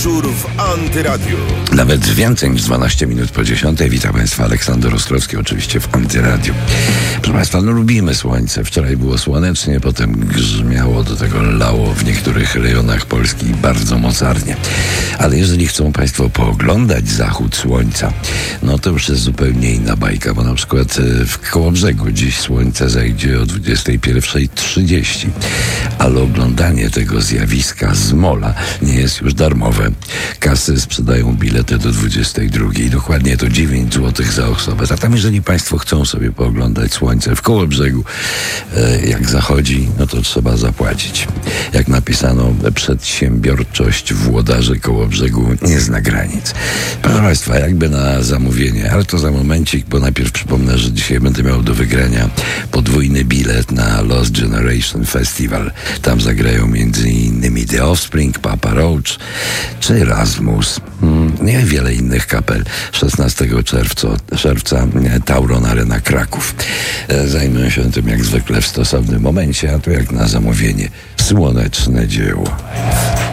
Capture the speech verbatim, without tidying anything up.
Wieczór w Antyradiu. Nawet więcej niż dwanaście minut po dziesiątej. Witam Państwa, Aleksander Ostrowski, oczywiście w Antyradiu. Proszę Państwa, no lubimy słońce. Wczoraj było słonecznie, potem grzmiało, do tego lało w niektórych rejonach Polski bardzo mocarnie. Ale jeżeli chcą Państwo pooglądać zachód słońca, no to już jest zupełnie inna bajka, bo na przykład w Kołobrzegu dziś słońce zajdzie o dwudziestej pierwszej trzydzieści, ale oglądanie tego zjawiska z mola nie jest już darmowe. Kasy sprzedają bilety do dwudziestej drugiej. Dokładnie to dziewięć złotych za osobę. Zatem jeżeli Państwo chcą sobie pooglądać słońce w Kołobrzegu, e, jak zachodzi, no to trzeba zapłacić. Jak napisano, przedsiębiorczość włodarzy Kołobrzegu nie zna granic. Proszę Państwa, jakby na zamówienie, ale to za momencik, bo najpierw przypomnę, że dzisiaj będę miał do wygrania podwójny bilet na Lost Generation Festival. Tam zagrają między innymi The Offspring, Papa Roach czy Erasmus. Hmm, i wiele innych kapel. szesnastego czerwca, czerwca Tauron Arena Kraków. E, zajmę się tym jak zwykle w stosownym momencie, a to jak na zamówienie słoneczne dzieło.